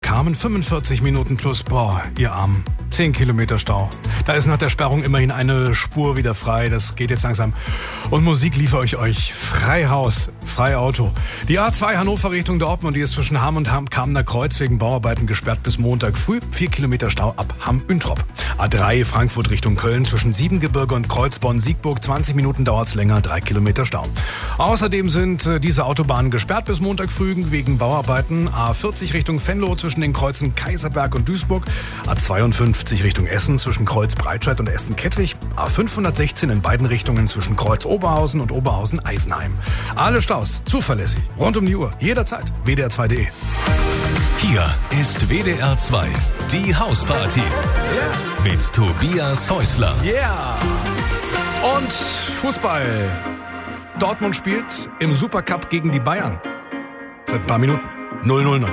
kamen 45 Minuten plus, boah, ihr Armen. 10 Kilometer Stau. Da ist nach der Sperrung immerhin eine Spur wieder frei. Das geht jetzt langsam. Und Musik liefere ich euch. Freihaus, Freiauto. Die A2 Hannover Richtung Dortmund, die ist zwischen Hamm und Kamener Kreuz wegen Bauarbeiten gesperrt bis Montag früh. 4 Kilometer Stau ab Hamm-Üntrop. A3 Frankfurt Richtung Köln zwischen Siebengebirge und Kreuzborn-Siegburg. 20 Minuten dauert's länger, 3 Kilometer Stau. Außerdem sind diese Autobahnen gesperrt bis Montag früh wegen Bauarbeiten. A40 Richtung Venlo zwischen den Kreuzen Kaiserberg und Duisburg. A52 Richtung Essen zwischen Kreuz Breitscheid und Essen-Kettwig. A516 in beiden Richtungen zwischen Kreuz Oberhausen und Oberhausen-Eisenheim. Alle Staus zuverlässig, rund um die Uhr, jederzeit. WDR2.de. Hier ist WDR 2, die Hausparty. Yeah. Mit Tobias Häusler. Yeah. Und Fußball. Dortmund spielt im Supercup gegen die Bayern. Seit ein paar Minuten. 0-0 natürlich.